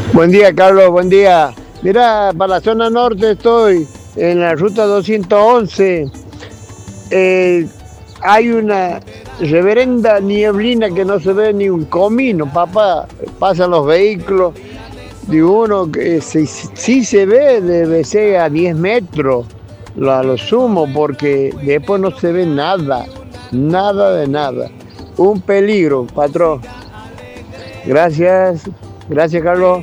Buen día, Carlos, buen día. Mira, para la zona norte estoy, en la ruta 211. Hay una reverenda nieblina que no se ve ni un comino, papá. Pasan los vehículos de uno que sí se ve, debe ser a 10 metros, a lo sumo, porque después no se ve nada, nada de nada. Un peligro, patrón. Gracias, Carlos.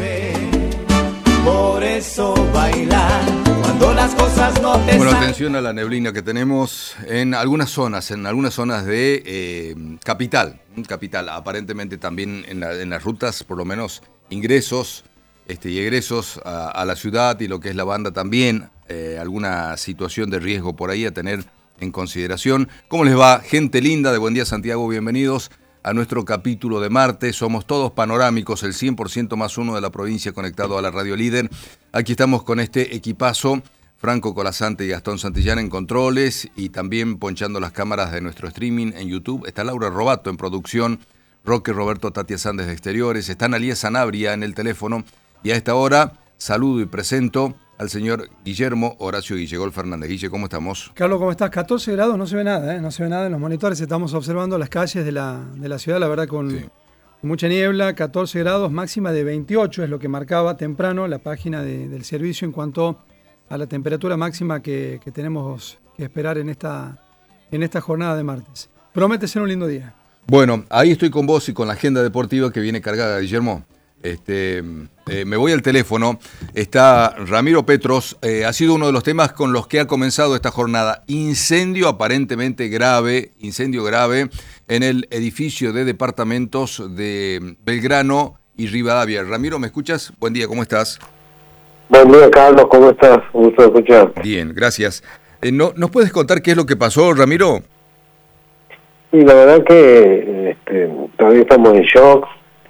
Por eso bailar cuando las cosas no te Bueno, atención a la neblina que tenemos en algunas zonas de capital, aparentemente también en las rutas, por lo menos ingresos y egresos a la ciudad y lo que es la banda también, alguna situación de riesgo por ahí a tener en consideración. ¿Cómo les va? Gente linda de Buen Día Santiago, bienvenidos a nuestro capítulo de martes. Somos todos panorámicos, el 100% más uno de la provincia conectado a la Radio Líder. Aquí estamos con este equipazo, Franco Colasante y Gastón Santillán en controles y también ponchando las cámaras de nuestro streaming en YouTube. Está Laura Robato en producción, Roque Roberto Tatia Sández de Exteriores, está Analía Sanabria en el teléfono y a esta hora saludo y presento al señor Guillermo Horacio Guillegol Fernández. Guille, ¿cómo estamos? Carlos, ¿cómo estás? 14 grados, no se ve nada, no se ve nada en los monitores. Estamos observando las calles de la ciudad, la verdad, con mucha niebla, 14 grados, máxima de 28, es lo que marcaba temprano la página del servicio en cuanto a la temperatura máxima que tenemos que esperar en esta jornada de martes. Promete ser un lindo día. Bueno, ahí estoy con vos y con la agenda deportiva que viene cargada, Guillermo. Me voy al teléfono. Está Ramiro Petros. Ha sido uno de los temas con los que ha comenzado esta jornada. Incendio aparentemente grave, en el edificio de departamentos de Belgrano y Rivadavia. Ramiro, ¿me escuchas? Buen día, ¿cómo estás? Buen día, Carlos, ¿cómo estás? Un gusto escuchar. Bien, gracias. ¿Nos puedes contar qué es lo que pasó, Ramiro? Y la verdad que todavía estamos en shock.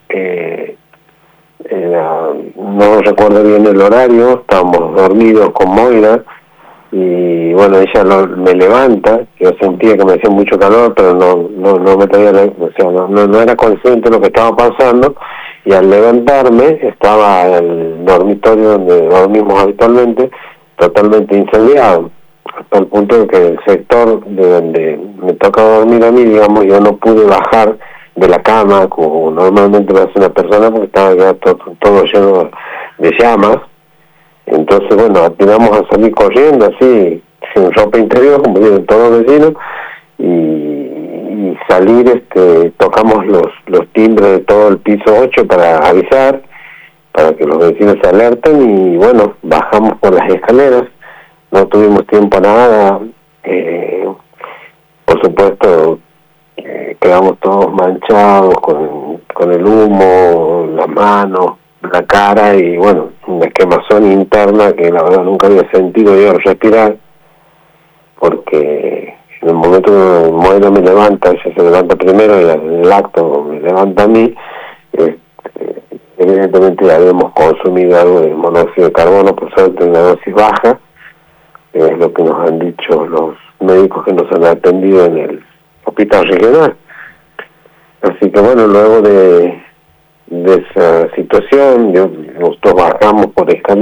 No recuerdo bien el horario, estábamos dormidos con Moira y bueno, ella me levanta. Yo sentía que me hacía mucho calor, pero no me traía, no era consciente de lo que estaba pasando, y al levantarme estaba el dormitorio donde dormimos habitualmente totalmente incendiado, hasta el punto de que el sector de donde me toca dormir a mí, digamos, yo no pude bajar de la cama como normalmente lo hace una persona, porque estaba ya todo lleno de llamas. Entonces, bueno, atinamos a salir corriendo así, sin ropa interior, como dicen todos los vecinos, y salir, tocamos los timbres de todo el piso 8 para avisar, para que los vecinos se alerten, y bueno, bajamos por las escaleras, no tuvimos tiempo a nada, por supuesto, quedamos todos manchados con el humo, las manos, la cara, y bueno, una quemazón interna que la verdad nunca había sentido yo respirar, porque en el momento que Moira me levanta, ella se levanta primero y en el acto me levanta a mí, evidentemente habíamos consumido algo de monóxido de carbono, por suerte una dosis baja, es lo que nos han dicho los médicos que nos han atendido en el hospital regional. Así que bueno, luego de esa situación, nosotros bajamos por escalera.